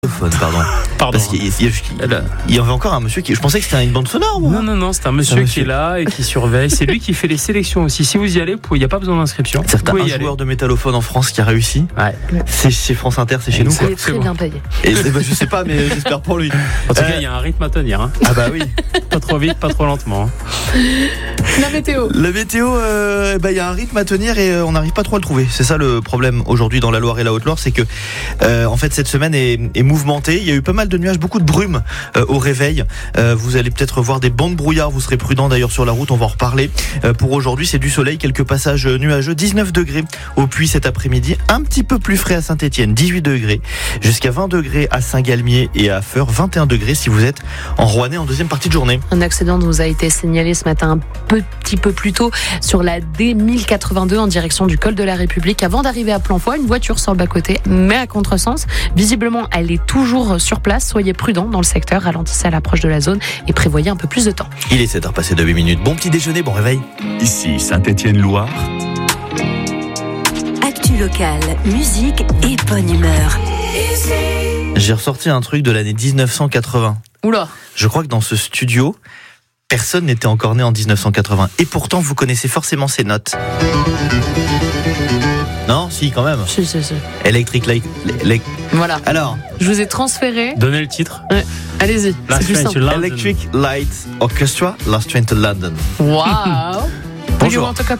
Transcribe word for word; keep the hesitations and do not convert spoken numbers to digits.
Pardon. Pardon. Parce qu'il y, il y, il y avait encore un monsieur qui. Je pensais que c'était une bande sonore, moi. Non, non, non, c'est un monsieur, un monsieur qui est là et qui surveille. C'est lui qui fait les sélections aussi. Si vous y allez, il n'y a pas besoin d'inscription. Certains un y joueur aller. de métallophone en France qui a réussi. Ouais. C'est chez France Inter, c'est chez nous. Il est très bien payé. Et, et ben, je sais pas, mais j'espère pour lui. En tout euh... cas, il y a un rythme à tenir. Hein. Ah bah oui. Pas trop vite, pas trop lentement. Hein. La météo. La météo, euh, bah, y a un rythme à tenir et euh, on n'arrive pas trop à le trouver. C'est ça le problème aujourd'hui dans la Loire et la Haute-Loire, c'est que euh, en fait cette semaine est, est mouvementée. Il y a eu pas mal de nuages, beaucoup de brume euh, au réveil. Euh, vous allez peut-être voir des bancs de brouillard. Vous serez prudents d'ailleurs sur la route. On va en reparler. Euh, pour aujourd'hui, c'est du soleil, quelques passages nuageux. dix-neuf degrés au Puy cet après-midi. Un petit peu plus frais à Saint-Étienne, dix-huit degrés. Jusqu'à vingt degrés à Saint-Galmier et à Feurs. vingt et un degrés si vous êtes en Rouennais en deuxième partie de journée. Un accident nous a été signalé ce matin un petit peu plus tôt sur la D mille quatre-vingt-deux en direction du col de la République. Avant d'arriver à Planfoy, une voiture sur le bas-côté, mais à contresens. Visiblement, elle est toujours sur place. Soyez prudents dans le secteur, ralentissez à l'approche de la zone et prévoyez un peu plus de temps. Il est sept heures passées de huit minutes. Bon petit déjeuner, bon réveil. Ici Saint-Étienne-Loire. Actu locale, musique et bonne humeur. J'ai ressorti un truc de l'année dix-neuf cent quatre-vingts. Oula. Je crois que dans ce studio, personne n'était encore né en dix-neuf cent quatre-vingts. Et pourtant, vous connaissez forcément ces notes. Non, si, quand même. Si, si, si. Electric Light. Light. Voilà. Alors, je vous ai transféré. Donnez le titre. Ouais. Allez-y. Last c'est plus Train to simple. London. Electric Light Orchestra, Last Train to London. Waouh. Bonjour. En tout cas,